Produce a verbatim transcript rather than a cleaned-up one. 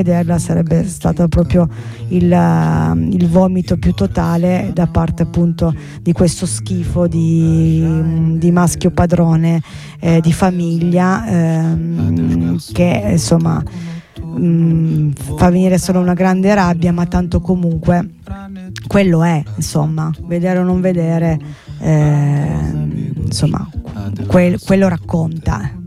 vederla sarebbe stato proprio il, il vomito più totale da parte appunto di questo schifo di, di maschio padrone, eh, di famiglia, ehm, che insomma mh, fa venire solo una grande rabbia, ma tanto comunque quello è, insomma, vedere o non vedere, eh, insomma, quel, quello racconta.